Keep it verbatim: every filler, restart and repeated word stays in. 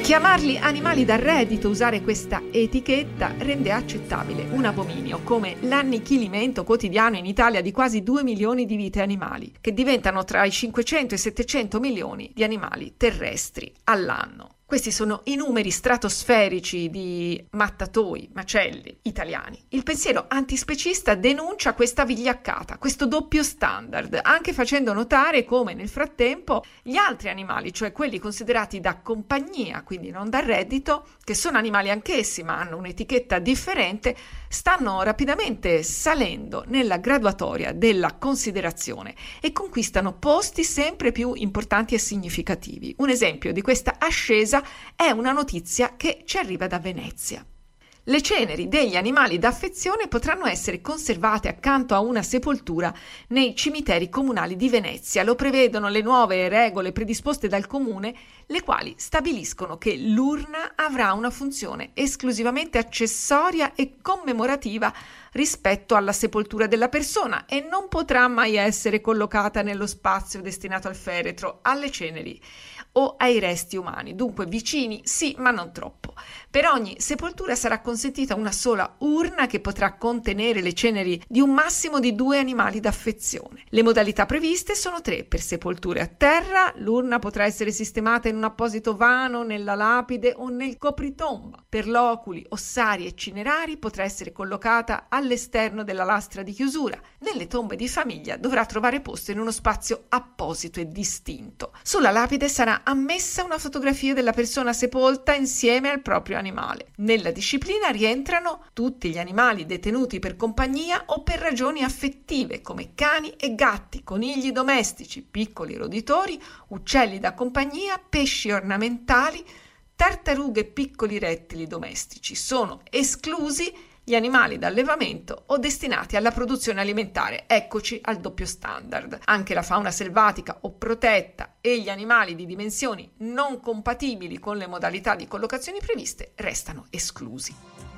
Chiamarli animali da reddito, usare questa etichetta rende accettabile un abominio come l'annichilimento quotidiano in Italia di quasi due milioni di vite animali, che diventano tra i cinquecento e i settecento milioni di animali terrestri all'anno. Questi sono i numeri stratosferici di mattatoi, macelli italiani. Il pensiero antispecista denuncia questa vigliaccata, questo doppio standard, anche facendo notare come nel frattempo gli altri animali, cioè quelli considerati da compagnia, quindi non da reddito, che sono animali anch'essi ma hanno un'etichetta differente, stanno rapidamente salendo nella graduatoria della considerazione e conquistano posti sempre più importanti e significativi. Un esempio di questa ascesa è una notizia che ci arriva da Venezia. Le ceneri degli animali d'affezione potranno essere conservate accanto a una sepoltura nei cimiteri comunali di Venezia. Lo prevedono le nuove regole predisposte dal comune, le quali stabiliscono che l'urna avrà una funzione esclusivamente accessoria e commemorativa rispetto alla sepoltura della persona e non potrà mai essere collocata nello spazio destinato al feretro, alle ceneri o ai resti umani, dunque vicini sì ma non troppo. Per ogni sepoltura sarà consentita una sola urna che potrà contenere le ceneri di un massimo di due animali d'affezione. Le modalità previste sono tre: per sepolture a terra l'urna potrà essere sistemata in un apposito vano, nella lapide o nel copritomba. Per loculi, ossari e cinerari potrà essere collocata all'esterno della lastra di chiusura. Nelle tombe di famiglia dovrà trovare posto in uno spazio apposito e distinto. Sulla lapide sarà ammessa una fotografia della persona sepolta insieme al proprio animale. Nella disciplina rientrano tutti gli animali detenuti per compagnia o per ragioni affettive, come cani e gatti, conigli domestici, piccoli roditori, uccelli da compagnia, pesci ornamentali, tartarughe e piccoli rettili domestici. Sono esclusi gli animali d'allevamento o destinati alla produzione alimentare. Eccoci al doppio standard. Anche la fauna selvatica o protetta e gli animali di dimensioni non compatibili con le modalità di collocazione previste restano esclusi.